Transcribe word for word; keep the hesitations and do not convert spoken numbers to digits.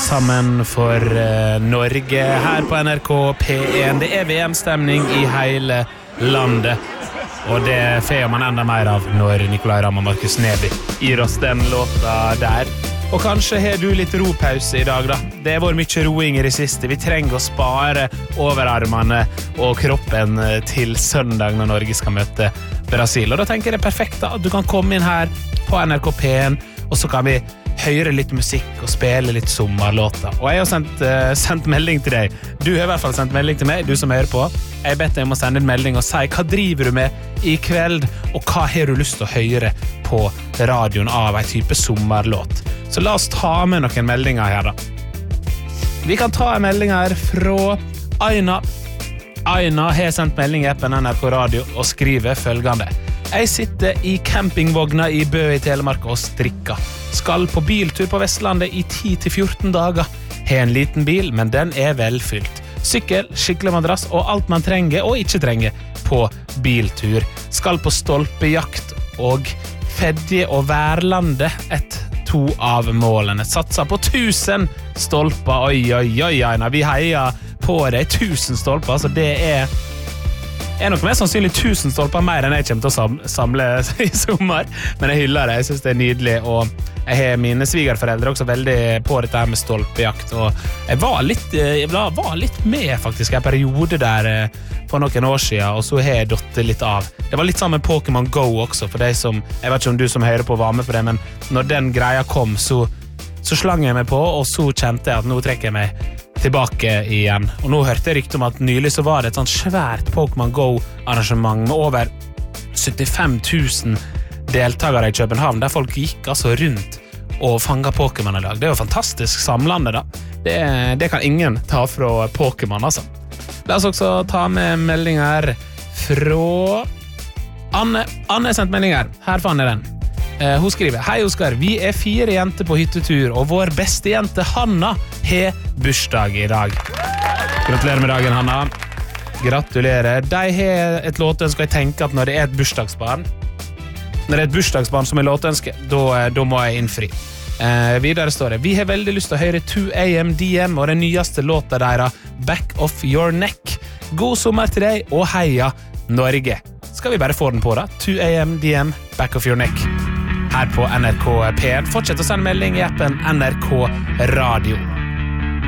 sammen for uh, Norge her på N R K P en. Det er V M-stemning i hele landet, og det får man enda mer av når Nicolai Ramm og Markus Neby gir oss den låta der. Og kanskje har du litt ropause i dag da. Det har vært mye roing i det siste. Vi trenger å spare overarmene og kroppen til søndag når Norge skal møte Brasil. Og da tenker jeg det er perfekt da, at du kan komme inn her på N R K P en, og så kan vi høre litt musikk og spille litt sommerlåter. Og jeg har sendt, uh, sendt melding til deg. Du har i hvert fall sendt melding til meg, du som hører på. Jeg bedt deg om å sende en melding og si hva driver du med i kveld, og hva har du lyst til å høre på radioen av en type sommerlåt. Så la oss ta med noen meldinger her da. Vi kan ta en melding her fra Aina. Aina har sendt melding i appen N R K Radio og skriver følgende. Jeg sitter i campingvogna i Bø i Telemark og strikker. Skal på biltur på Vestlandet i ti til fjorten dager. Har en liten bil, men den er velfylt. Sykkel, skikkelig madrass og alt man trenger og ikke trenger på biltur. Skal på stolpejakt og Fedje og Værlandet, et to av målene. Satser på tusen stolper. Oi, oi, oi, Aina. Vi heier på deg. Tusen stolper, så det er er nok mest sannsynlig tusen stolper mer enn jeg kommer til å sam samle i sommer, men jeg hyller det, jeg synes det er nydelig, og jeg har mine svigerforeldre også veldig på dette her med stolpejakt, og jeg var litt, jeg var litt med faktisk en periode der for noen år siden, og så har jeg dott litt av. Det var litt sammen med Pokémon Go også, for deg som, jeg vet ikke om du som hører på var med på det, men når den greia kom, så, så slang jeg meg på, og så kjente jeg at nå trekker jeg meg tilbake igjen. Og nå hørte jeg rykte om at nylig så var det et sånt svært Pokémon Go-arrangement med over syttifem tusen deltakere i København, der folk gikk altså rundt og fanget Pokémon i lag. Det er jo fantastisk samlende da. Det, det kan ingen ta fra Pokémon, altså. La oss også ta med meldinger fra Anne. Anne har sendt meldinger. Her fann jeg den. Uh, hun skriver, hei Oskar, vi er fire jenter på hyttetur, og vår beste jente Hanna har bursdag i dag. Gratulerer med dagen, Hanna. Gratulerer. De har et låtønske, og jeg tenker at når det er et bursdagsbarn, når det er et bursdagsbarn som er låtønske, da, da må jeg innfri. Uh, videre står det, vi har veldig lyst til å høre two A M D M og den nyeste låta deres, Back of Your Neck. God sommer til deg, og heia Norge. Skal vi bare få den på da? two A M D M, Back of Your Neck. Her på N R K P en. Fortsett å sende melding i appen N R K Radio.